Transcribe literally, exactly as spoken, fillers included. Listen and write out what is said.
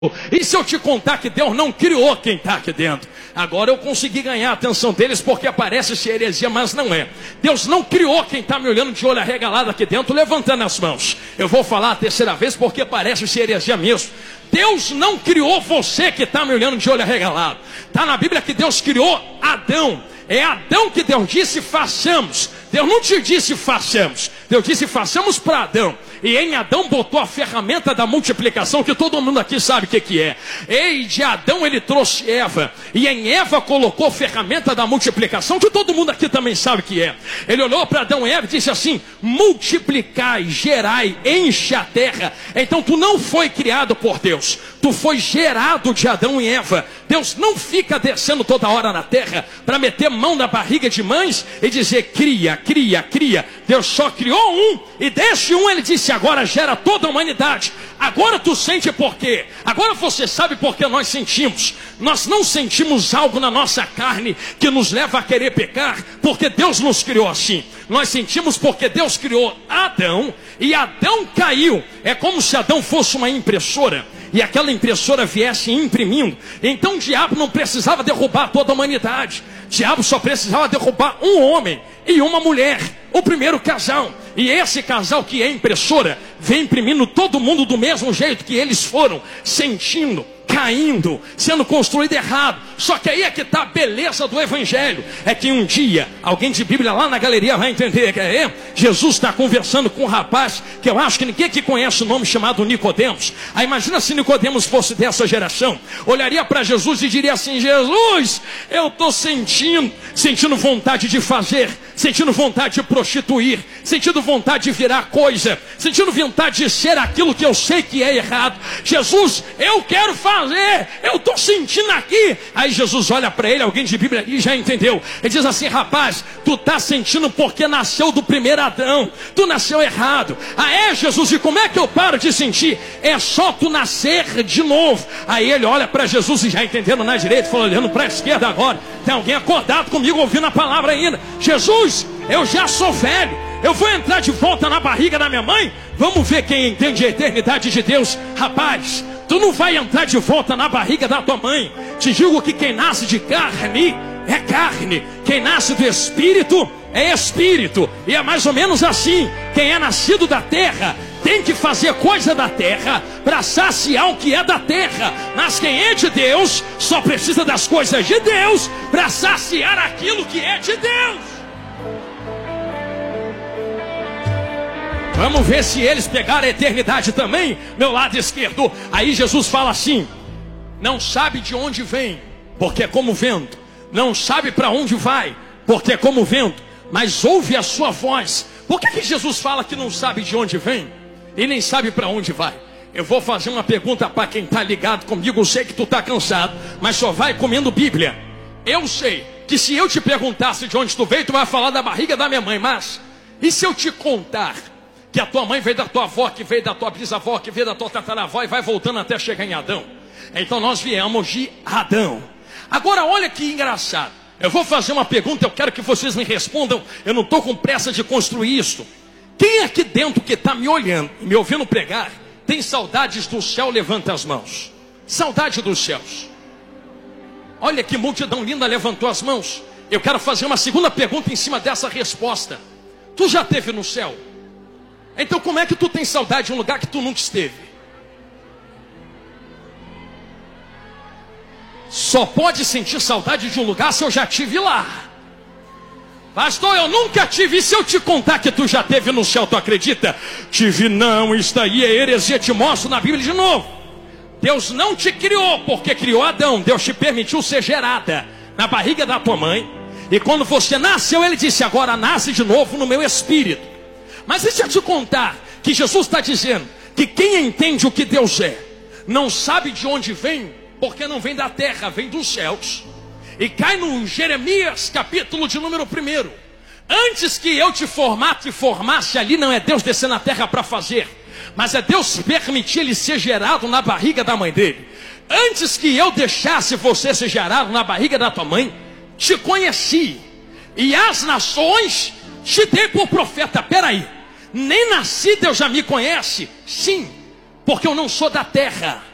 E se eu te contar que Deus não criou quem está aqui dentro? Agora eu consegui ganhar a atenção deles porque parece ser heresia, mas não é. Deus não criou quem está me olhando de olho arregalado aqui dentro, levantando as mãos. Eu vou falar a terceira vez porque parece ser heresia mesmo. Deus não criou você que está me olhando de olho arregalado. Está na Bíblia que Deus criou Adão. É Adão que Deus disse façamos. Deus não te disse façamos. Deus disse façamos para Adão. E em Adão botou a ferramenta da multiplicação que todo mundo aqui sabe o que, que é. E de Adão ele trouxe Eva. E em Eva colocou a ferramenta da multiplicação que todo mundo aqui também sabe o que é. Ele olhou para Adão e Eva e disse assim: multiplicai, gerai, enche a terra. Então tu não foi criado por Deus. Tu foi gerado de Adão e Eva. Deus não fica descendo toda hora na terra para meter mão na barriga de mães e dizer cria, cria, cria. Deus só criou um e desse um ele disse agora gera toda a humanidade. Agora tu sente por quê? Agora você sabe por que nós sentimos. Nós não sentimos algo na nossa carne que nos leva a querer pecar, porque Deus nos criou assim. Nós sentimos porque Deus criou Adão e Adão caiu. É como se Adão fosse uma impressora e aquela impressora viesse imprimindo. Então o diabo não precisava derrubar toda a humanidade. O diabo só precisava derrubar um homem e uma mulher, o primeiro casal. E esse casal que é impressora vem imprimindo todo mundo do mesmo jeito que eles foram, sentindo, caindo, sendo construído errado. Só que aí é que está a beleza do evangelho. É que um dia, alguém de Bíblia lá na galeria vai entender que é Jesus está conversando com um rapaz que eu acho que ninguém que conhece o nome chamado Nicodemos. Aí imagina se Nicodemos fosse dessa geração. Olharia para Jesus e diria assim: Jesus, eu estou sentindo, sentindo vontade de fazer, sentindo vontade de prostituir, sentindo vontade de virar coisa, sentindo vontade de ser aquilo que eu sei que é errado. Jesus, eu quero fazer, eu estou sentindo aqui. Aí Jesus olha para ele, alguém de Bíblia ali já entendeu. Ele diz assim: rapaz, tu está sentindo porque nasceu do primeiro Adão, tu nasceu errado. Ah é, Jesus, e como é que eu paro de sentir? É só tu nascer de novo. Aí ele olha para Jesus e já entendendo na direita, falou olhando para a esquerda agora. Tem alguém acordado comigo ouvindo a palavra ainda. Jesus, eu já sou velho, eu vou entrar de volta na barriga da minha mãe? Vamos ver quem entende a eternidade de Deus. Rapaz, tu não vai entrar de volta na barriga da tua mãe. Te digo que quem nasce de carne é carne, quem nasce do Espírito é Espírito. E é mais ou menos assim: quem é nascido da terra tem que fazer coisa da terra para saciar o que é da terra. Mas quem é de Deus só precisa das coisas de Deus para saciar aquilo que é de Deus. Vamos ver se eles pegaram a eternidade também, meu lado esquerdo. Aí Jesus fala assim: não sabe de onde vem, porque é como vento. Não sabe para onde vai, porque é como vento. Mas ouve a sua voz. Por que que Jesus fala que não sabe de onde vem e nem sabe para onde vai? Eu vou fazer uma pergunta para quem está ligado comigo. Eu sei que tu está cansado, mas só vai comendo Bíblia. Eu sei que se eu te perguntasse de onde tu veio, tu vai falar da barriga da minha mãe. Mas e se eu te contar que a tua mãe veio da tua avó, que veio da tua bisavó, que veio da tua tataravó e vai voltando até chegar em Adão? Então nós viemos de Adão. Agora olha que engraçado. Eu vou fazer uma pergunta, eu quero que vocês me respondam. Eu não estou com pressa de construir isso. Quem aqui dentro que está me olhando e me ouvindo pregar tem saudades do céu? Levanta as mãos. Saudade dos céus. Olha que multidão linda levantou as mãos. Eu quero fazer uma segunda pergunta em cima dessa resposta. Tu já esteve no céu? Então como é que tu tem saudade de um lugar que tu nunca esteve? Só pode sentir saudade de um lugar se eu já estive lá. Pastor, eu nunca tive. E se eu te contar que tu já esteve no céu, tu acredita? Tive não, isso daí é heresia. Te mostro na Bíblia de novo. Deus não te criou porque criou Adão. Deus te permitiu ser gerada na barriga da tua mãe. E quando você nasceu, ele disse: agora nasce de novo no meu espírito. Mas e se eu te contar que Jesus está dizendo que quem entende o que Deus é não sabe de onde vem, porque não vem da terra, vem dos céus. E cai no Jeremias capítulo de número primeiro. Antes que eu te formasse e formasse ali, não é Deus descer na terra para fazer, mas é Deus permitir ele ser gerado na barriga da mãe dele. Antes que eu deixasse você ser gerado na barriga da tua mãe, te conheci, e as nações te dei por profeta. Peraí, nem nasci Deus já me conhece? Sim, porque eu não sou da terra.